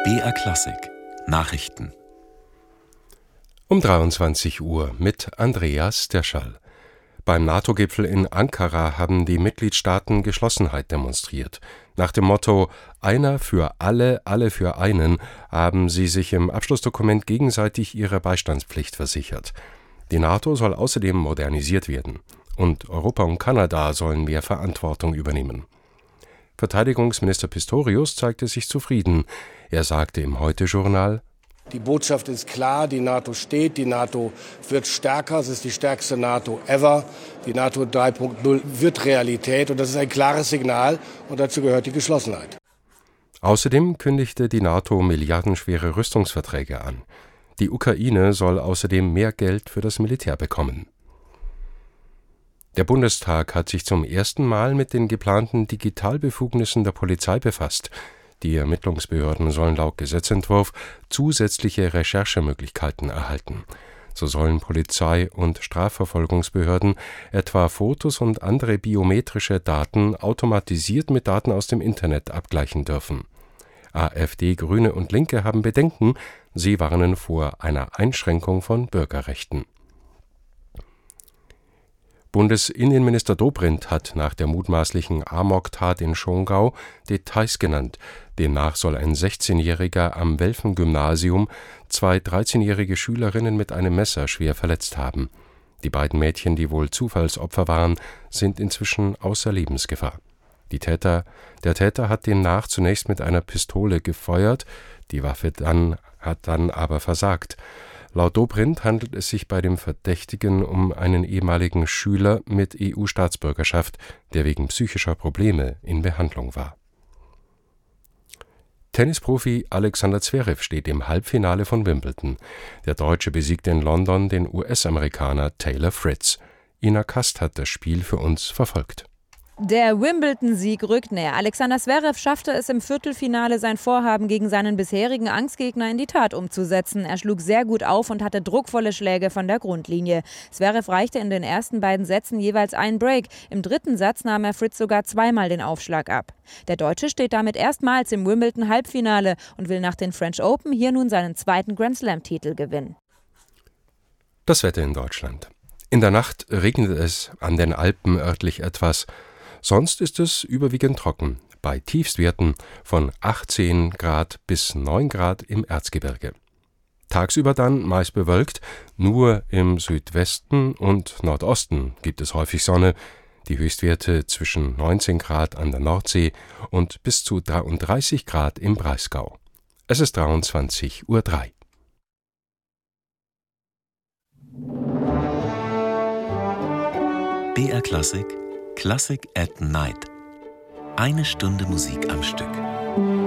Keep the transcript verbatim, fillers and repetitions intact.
B R Klassik Nachrichten um dreiundzwanzig Uhr mit Andreas Derschall. Beim NATO-Gipfel in Ankara haben die Mitgliedstaaten Geschlossenheit demonstriert. Nach dem Motto »Einer für alle, alle für einen« haben sie sich im Abschlussdokument gegenseitig ihre Beistandspflicht versichert. Die NATO soll außerdem modernisiert werden. Und Europa und Kanada sollen mehr Verantwortung übernehmen. Verteidigungsminister Pistorius zeigte sich zufrieden. Er sagte im Heute-Journal: Die Botschaft ist klar, die NATO steht, die NATO wird stärker, es ist die stärkste NATO ever. Die NATO drei Punkt null wird Realität und das ist ein klares Signal und dazu gehört die Geschlossenheit. Außerdem kündigte die NATO milliardenschwere Rüstungsverträge an. Die Ukraine soll außerdem mehr Geld für das Militär bekommen. Der Bundestag hat sich zum ersten Mal mit den geplanten Digitalbefugnissen der Polizei befasst. Die Ermittlungsbehörden sollen laut Gesetzentwurf zusätzliche Recherchemöglichkeiten erhalten. So sollen Polizei- und Strafverfolgungsbehörden etwa Fotos und andere biometrische Daten automatisiert mit Daten aus dem Internet abgleichen dürfen. AfD, Grüne und Linke haben Bedenken. Sie warnen vor einer Einschränkung von Bürgerrechten. Bundesinnenminister Dobrindt hat nach der mutmaßlichen Amoktat in Schongau Details genannt. Demnach soll ein sechzehnjähriger am Welfen-Gymnasium zwei dreizehnjährige Schülerinnen mit einem Messer schwer verletzt haben. Die beiden Mädchen, die wohl Zufallsopfer waren, sind inzwischen außer Lebensgefahr. Die Täter, der Täter hat demnach zunächst mit einer Pistole gefeuert, die Waffe dann, hat dann aber versagt. Laut Dobrindt handelt es sich bei dem Verdächtigen um einen ehemaligen Schüler mit E U-Staatsbürgerschaft, der wegen psychischer Probleme in Behandlung war. Tennisprofi Alexander Zverev steht im Halbfinale von Wimbledon. Der Deutsche besiegte in London den U S-Amerikaner Taylor Fritz. Ina Kast hat das Spiel für uns verfolgt. Der Wimbledon-Sieg rückt näher. Alexander Zverev schaffte es im Viertelfinale, sein Vorhaben gegen seinen bisherigen Angstgegner in die Tat umzusetzen. Er schlug sehr gut auf und hatte druckvolle Schläge von der Grundlinie. Zverev reichte in den ersten beiden Sätzen jeweils einen Break. Im dritten Satz nahm er Fritz sogar zweimal den Aufschlag ab. Der Deutsche steht damit erstmals im Wimbledon-Halbfinale und will nach den French Open hier nun seinen zweiten Grand-Slam-Titel gewinnen. Das Wetter in Deutschland. In der Nacht regnet es an den Alpen örtlich etwas. Sonst ist es überwiegend trocken, bei Tiefstwerten von achtzehn Grad bis neun Grad im Erzgebirge. Tagsüber dann meist bewölkt, nur im Südwesten und Nordosten gibt es häufig Sonne, die Höchstwerte zwischen neunzehn Grad an der Nordsee und bis zu dreiunddreißig Grad im Breisgau. Es ist dreiundzwanzig Uhr drei. B R Klassik Classic at Night. Eine Stunde Musik am Stück.